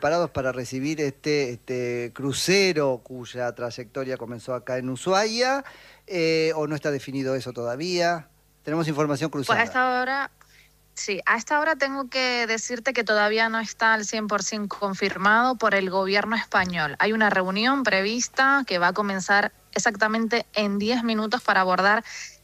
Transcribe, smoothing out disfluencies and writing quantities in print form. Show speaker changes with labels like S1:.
S1: preparados para recibir este crucero cuya trayectoria comenzó acá en Ushuaia, o no está definido eso todavía. Tenemos información
S2: Pues a
S1: cruzada.
S2: esta hora, sí, a esta hora tengo que decirte que todavía no está al 100% confirmado por el gobierno español. Hay una reunión prevista que va a comenzar exactamente en 10 minutos para abordar